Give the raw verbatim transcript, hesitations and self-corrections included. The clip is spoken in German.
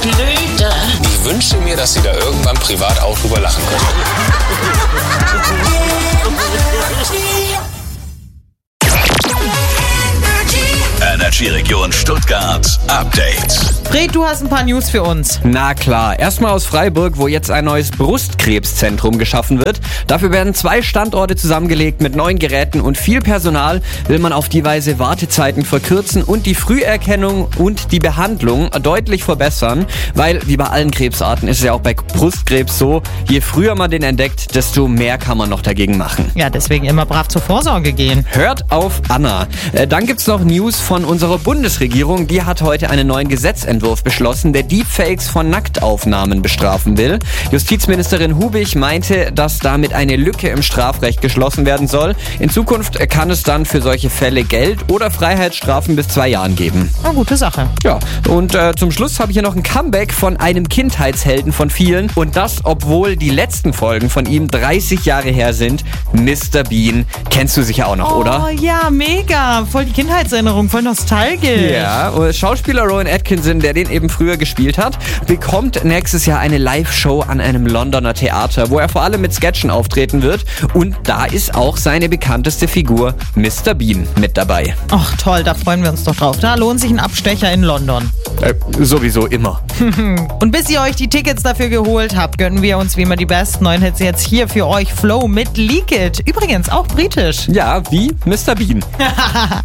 Blüte. Ich wünschte mir, dass Sie da irgendwann privat auch drüber lachen können. Energy-Region Stuttgart Update. Fred, du hast ein paar News für uns. Na klar, erstmal aus Freiburg, wo jetzt ein neues Brustkrebszentrum geschaffen wird. Dafür werden zwei Standorte zusammengelegt mit neuen Geräten und viel Personal. Will man auf die Weise Wartezeiten verkürzen und die Früherkennung und die Behandlung deutlich verbessern. Weil, wie bei allen Krebsarten, ist es ja auch bei Brustkrebs so, je früher man den entdeckt, desto mehr kann man noch dagegen machen. Ja, deswegen immer brav zur Vorsorge gehen. Hört auf Anna. Äh, dann gibt's noch News von unserer Bundesregierung. Die hat heute einen neuen Gesetzentwurf beschlossen, der Deepfakes von Nacktaufnahmen bestrafen will. Justizministerin Hubig meinte, dass damit eine Lücke im Strafrecht geschlossen werden soll. In Zukunft kann es dann für solche Fälle Geld oder Freiheitsstrafen bis zwei Jahren geben. Eine gute Sache. Ja, und äh, zum Schluss habe ich hier noch ein Comeback von einem Kindheitshelden von vielen. Und das, obwohl die letzten Folgen von ihm dreißig Jahre her sind. Mister Bean. Kennst du sicher auch noch, oh, oder? Oh ja, mega. Voll die Kindheitserinnerung, voll nostalgisch. Ja, und Schauspieler Rowan Atkinson, der den eben früher gespielt hat, bekommt nächstes Jahr eine Live-Show an einem Londoner Theater, wo er vor allem mit Sketchen auftreten wird. Und da ist auch seine bekannteste Figur, Mister Bean, mit dabei. Ach toll, da freuen wir uns doch drauf. Da lohnt sich ein Abstecher in London. Äh, sowieso immer. Und bis ihr euch die Tickets dafür geholt habt, gönnen wir uns wie immer die besten neuen Hits jetzt hier für euch. Flow mit Leak It. Übrigens auch britisch. Ja, wie Mister Bean.